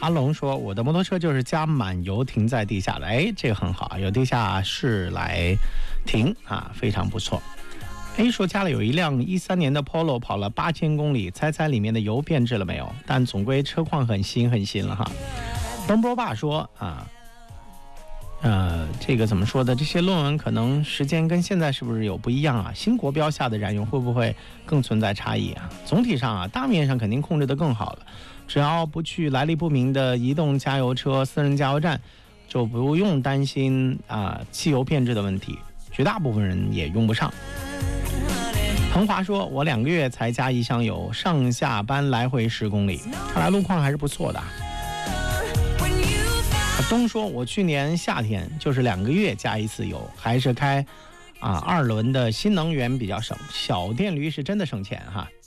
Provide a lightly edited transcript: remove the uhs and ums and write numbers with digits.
阿龙说我的摩托车就是加满油停在地下的，哎，这个很好，有地下室来停啊，非常不错。A 说家里有一辆13年的 Polo 跑了8000公里，猜猜里面的油变质了没有？但总归车况很新了哈。东波爸说啊，这个怎么说的？这些论文可能时间跟现在是不是有不一样啊？新国标下的燃油会不会更存在差异啊？总体上啊，大面上肯定控制得更好了，只要不去来历不明的移动加油车、私人加油站，就不用担心汽油变质的问题，绝大部分人也用不上。彭华说我2个月才加1箱油，上下班来回10公里，看来路况还是不错的。东说我去年夏天就是2个月加1次油，还是开2轮的新能源比较省，小电驴是真的省钱哈。